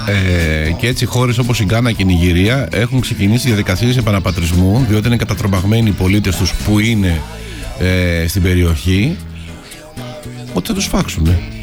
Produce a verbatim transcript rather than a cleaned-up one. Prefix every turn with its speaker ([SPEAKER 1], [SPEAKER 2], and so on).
[SPEAKER 1] Ε, και έτσι χώρες όπως η Γκάνα και η Νιγηρία έχουν ξεκινήσει διαδικασίες επαναπατρισμού, διότι είναι κατατρομαγμένοι οι πολίτες τους που είναι ε, στην περιοχή, ότι θα τους φάξουν.